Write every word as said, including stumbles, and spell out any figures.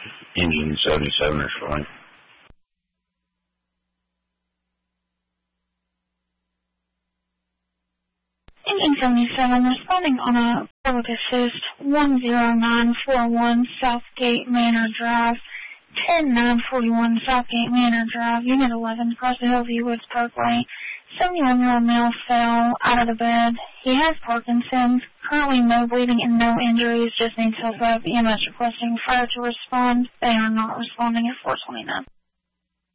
engine seventy-seven or something. Engine seventy-seven responding on a public assist one zero nine four one Southgate Manor Drive, ten nine forty-one Southgate Manor Drive, Unit eleven, across the Hillview Woods Parkway. seventy-one-year-old male fell out of the bed. He has Parkinson's. Currently no bleeding and no injuries, just needs help out. E M S requesting fire to respond. They are not responding at four twenty-nine.